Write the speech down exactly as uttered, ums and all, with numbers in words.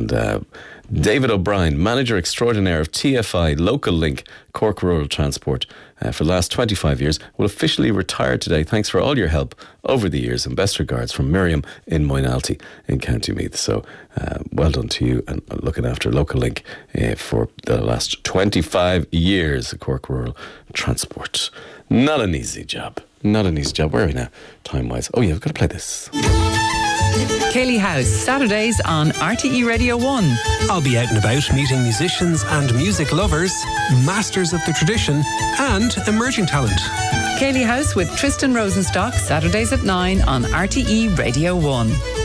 And uh, David O'Brien, Manager Extraordinaire of T F I Local Link Cork Rural Transport uh, for the last twenty-five years, will officially retire today. Thanks for all your help over the years, and best regards from Miriam in Moynalty in County Meath. So uh, well done to you, and looking after Local Link uh, for the last twenty-five years of Cork Rural Transport. Not an easy job. Not an easy job. Where are we now, time-wise? Oh yeah, I've got to play this. Cayley House, Saturdays on R T E Radio one. I'll be out and about meeting musicians and music lovers, masters of the tradition and emerging talent. Cayley House with Tristan Rosenstock, Saturdays at nine on R T E Radio one.